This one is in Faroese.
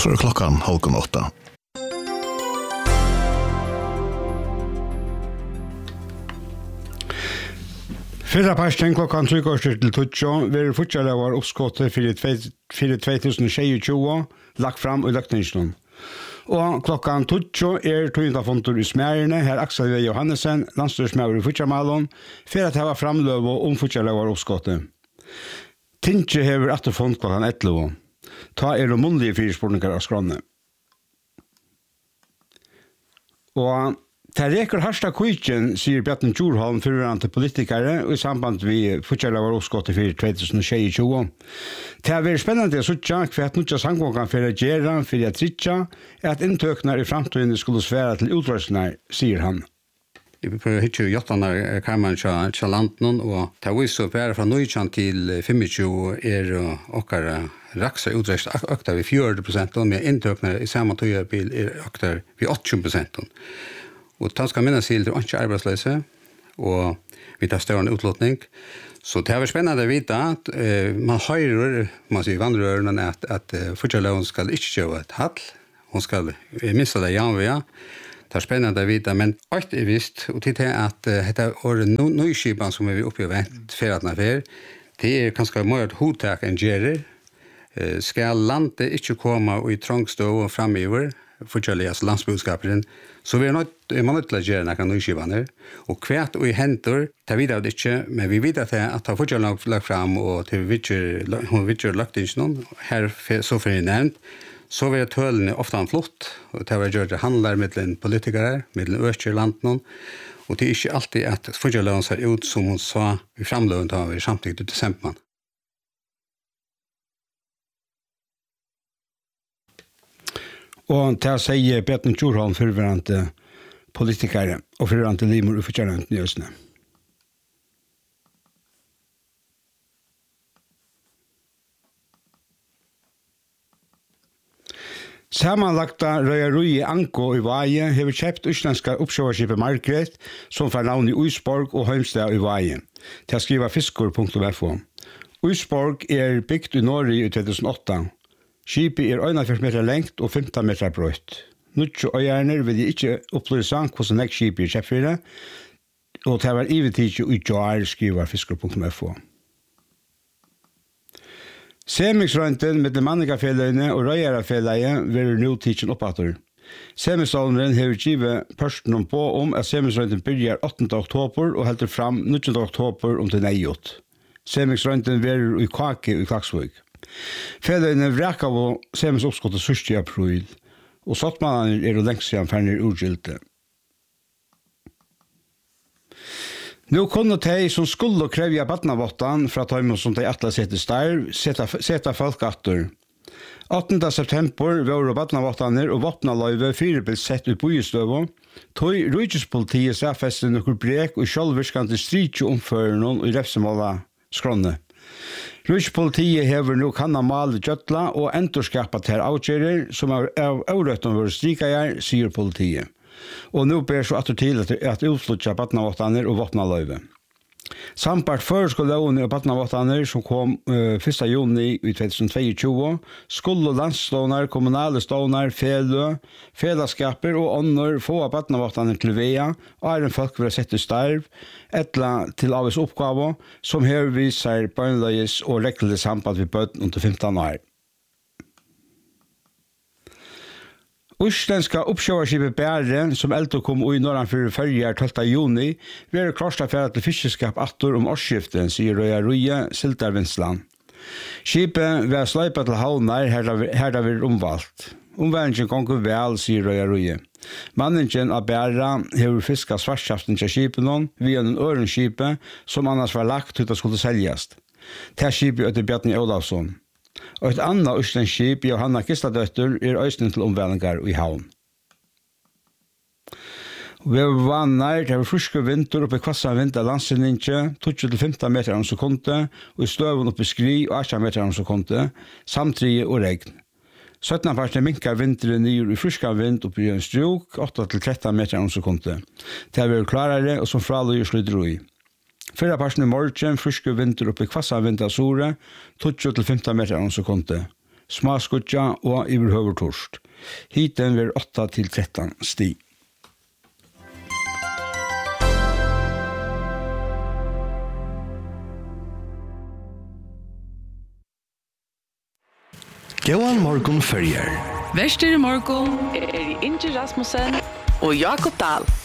så klockan 7:30. Fyrra parsten klokkan 3:00 til 12 vil fortsatt var oppskottet for 2022 lagt fram i løgtingsnån. Og klokkan 12 tøyndafontur i Smærene, her Aksel V. Johannesen, landstyrsmæver i Futjarmalon, for at det var framløv om fortsatt var oppskottet. Tinge hever etterfond klokkan 11. Ta det munnlige fyrspurningar av skrånne. Og det reker harsta kujtjen, sier Bjarten Tjurholm, fyrrande politikere, i samband med fortsatt var oppskottet for 2022. Det har vært spennende å suttja hva at nutja sangvåkan for å gjøre, for å tritja, at inntøknar i framtiden skulle svære til utrøsner, sier han. Vi prøver hitje jottarna kammeren til landen, og det viser bare fra 19 til 25 okkar raksa utrøst økta vi 40%, og med inntøknar i samme tøyerbil økta vi 80%. Og det skal minnes til det er ikke arbeidsløse, og vi tar større utlåtning. Så det er spennende å vite at man hører, man sier vandrørene, at fortsatt skal ikke gjøre et hall, hun skal miste det janvia. Det er spennende å vite, men alt er visst, og til det at dette er nøyskipen som vi oppgjør feratene for, det er kanskje mer et hodtak enn gjerer. Skal landet ikke komme i trangstå og framiver, fortsatt landsbudskaperen, så vi er man nødt til å gjøre noen nøyskipene. Og hvert og i henter, det vet jeg ikke, men vi vet at det fortsatt lagt frem, og til hun vittjer lagt inn noen, her så for jeg nevnt, så var tølene ofte flott, og det var gjort det handler mellom politikere, mellom østerlanden, og det er ikke alltid at fortsatt ser ut som hun sa i framløven da vi samtidig til desember. Og til å si Bjarten Tjurholm fyrrande politikere og fyrrande limor i fortjernende nyhetsene. Sammanlagta røyarui Anko i Vaje hever kjøpt uslandska oppsjøverskipet Margret, som får navn i Uisborg og Heimstad i Vaje. Til å skrive fiskor.fo. Uisborg er bygd i Norge i 2008. Skipet er 41 meter lengt og 15 meter brøtt. Nuttjo øyerner vil jeg ikke opplyse hvordan jeg skipet er kjøpfyrir, og det var ivetidje og jar, skriver fiskor.fo. Semingsrøynten med de manningafellene og røyerafellene vil nå tidsen oppatter. Semingsrøynten har givet personen på at semingsrøynten begynner 8. oktober og helter fram 19. oktober til neiot. Semingsrøynten vil i Kake i Klaksvøk. Fellene vreka av semens oppskottet 1. april, og sattmannen er lengst siden ferner urgilte. Nå kunne de som skulle kreve badnavåttan fra tøymen som de atle sette starv, sette folk atter. 8. september var badnavåttaner og våpnaløyve firebil sett ut bojestøvå. Tøy rujtspolitiet sæfeste nokkur brek og sjølvirskande stritje omføren i refsemåla skronne. Rujtspolitiet hever nå kanna mal gjøtla og endurskapet her avgjører som av avrøtten våre strikager, sier politiet. Og nå ber så atter til at utflutja badnavåttaner og våpnaløyve. Sampart føreskoleåner og badnavåttaner som kom 1. juni i 2022 skulle landsstånar, kommunale stånar, fellesskaper og ånder få av badnavåttaner til vea og er en folk vil sette starv etla til avvis oppgave som her viser bøgnløyes og rekkelig samband ved bøtten under 15 år. Uslandska oppsjøverskipet Bære, som eldre kom i Norran for følger 12. juni, vil klart affære til fiskeskap atter årsskiftet, sier Røya Sildarvindsland. Skipet vil sløype til havner, her det vil omvalgt. Omværingen gonger vel, sier Røya. Manningen av Bæra har fisket svartskjaften til skipet via en ørenskipet som annars var lagt til å skulle selges. Til skipet etter Bjarni Olafsson. Og et annet uslandskip, Johanna Kistadøtter, er øysten til omvælingar i havn. Vi har vannar, det er friske vinter oppe i kvassa vind av landsinninje, 20-15 meter om sekundet, og i støven oppe i skri og 18 meter om sekundet, samtrige og regn. 17 parter minkar vinteren nyer i friska vind oppe i en struk, 8-13 meter om sekundet. Det er klarere og som fraløyer slutter i. Fyrra parten i morgen, friske vinter oppe i kvassa vind av Sore, 20-15 meter om sekundet. smaskutja og iverhøver torst. Hiten vil 8 til 13 stig. Gåan morgon fyrjar. Vester i morgon er Inge Rasmussen og Jakob Dahl.